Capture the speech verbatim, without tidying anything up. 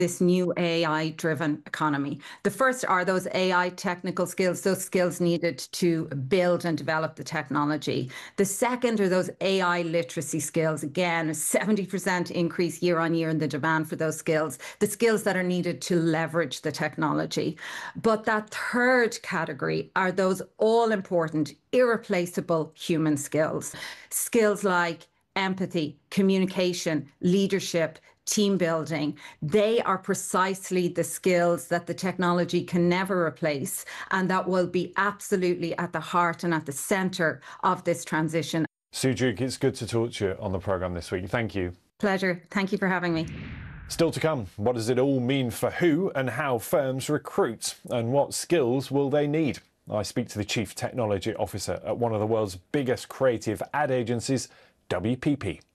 this new A I-driven economy. The first are those A I technical skills, those skills needed to build and develop the technology. The second are those A I literacy skills. Again, a seventy percent increase year on year in the demand for those skills, the skills that are needed to leverage the technology. But that third category are those all-important, irreplaceable human skills. Skills like empathy, communication, leadership, team building. They are precisely the skills that the technology can never replace, and that will be absolutely at the heart and at the centre of this transition. Sue Duke, it's good to talk to you on the programme this week. Thank you. Pleasure. Thank you for having me. Still to come, what does it all mean for who and how firms recruit, and what skills will they need? I speak to the Chief Technology Officer at one of the world's biggest creative ad agencies, W P P.